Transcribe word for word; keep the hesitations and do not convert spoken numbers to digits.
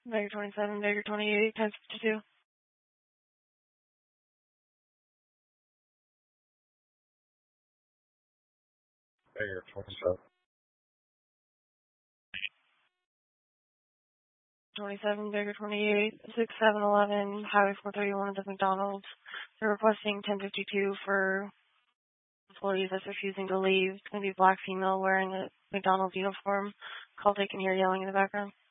Baker twenty-seven, Baker twenty-eight, ten fifty-two. Baker twenty-seven. twenty-seven, Baker twenty-eight, six seven eleven, Highway four thirty-one at the McDonald's. They're requesting ten fifty-two for employees that's refusing to leave. It's going to be a black female wearing a McDonald's uniform. Call taken here, yelling in the background.